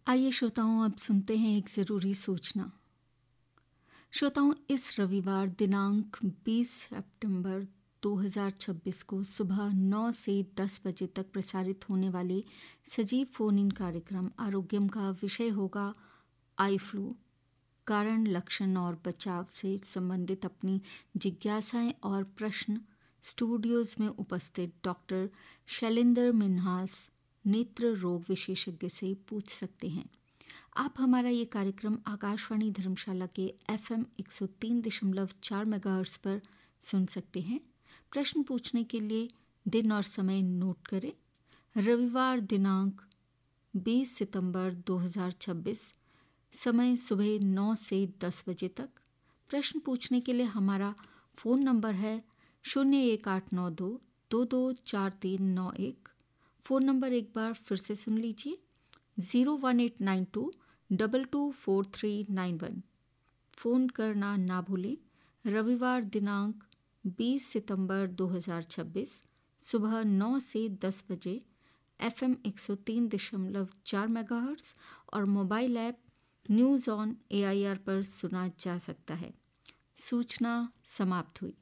आइए श्रोताओं, अब सुनते हैं एक ज़रूरी सूचना। श्रोताओं, इस रविवार दिनांक 20 सितंबर 2026 को सुबह 9 से 10 बजे तक प्रसारित होने वाले सजीव फोन इन कार्यक्रम आरोग्यम का विषय होगा आई फ्लू, कारण, लक्षण और बचाव से संबंधित अपनी जिज्ञासाएं और प्रश्न स्टूडियोज में उपस्थित डॉक्टर शैलेंद्र मिन्हास, नेत्र रोग विशेषज्ञ से पूछ सकते हैं। आप हमारा ये कार्यक्रम आकाशवाणी धर्मशाला के FM 103.4 मेगाहर्ट्ज़ पर सुन सकते हैं। प्रश्न पूछने के लिए दिन और समय नोट करें। रविवार दिनांक 20 सितंबर 2026, समय सुबह 9 से 10 बजे तक। प्रश्न पूछने के लिए हमारा फ़ोन नंबर है 01892 224391। फ़ोन नंबर एक बार फिर से सुन लीजिए, 01892 224391। फ़ोन करना ना भूलें। रविवार दिनांक 20 सितंबर 2026, सुबह 9 से 10 बजे FM 103.4 मेगाहर्ट्ज़ और mobile app news on AIR पर सुना जा सकता है। सूचना समाप्त हुई।